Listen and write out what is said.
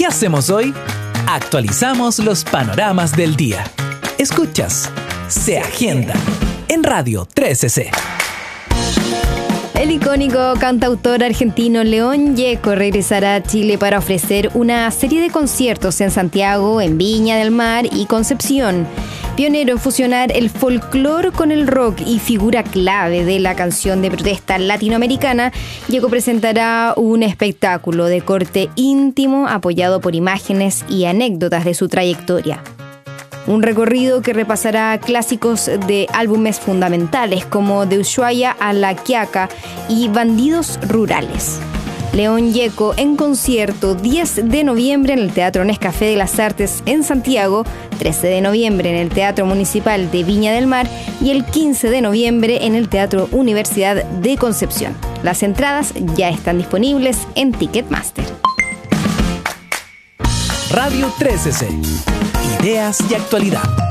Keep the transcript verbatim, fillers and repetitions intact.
¿Qué hacemos hoy? Actualizamos los panoramas del día. Escuchas Se Agenda en Radio trece C. El icónico cantautor argentino León Gieco regresará a Chile para ofrecer una serie de conciertos en Santiago, en Viña del Mar y Concepción. Pionero en fusionar el folclore con el rock y figura clave de la canción de protesta latinoamericana, Gieco presentará un espectáculo de corte íntimo apoyado por imágenes y anécdotas de su trayectoria. Un recorrido que repasará clásicos de álbumes fundamentales como De Ushuaia a La Quiaca y Bandidos Rurales. León Gieco en concierto diez de noviembre en el Teatro Nescafé de las Artes en Santiago, trece de noviembre en el Teatro Municipal de Viña del Mar y el quince de noviembre en el Teatro Universidad de Concepción. Las entradas ya están disponibles en Ticketmaster. Radio trece C. Ideas y actualidad.